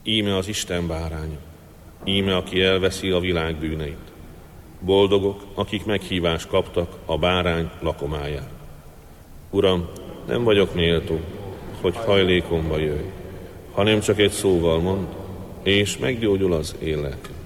Íme az Isten báránya, íme aki elveszi a világ bűneit. Boldogok, akik meghívást kaptak a bárány lakomájára. Uram, nem vagyok méltó, hogy hajlékomba jöjj, hanem csak egy szóval mondd, és meggyógyul az én lelkem.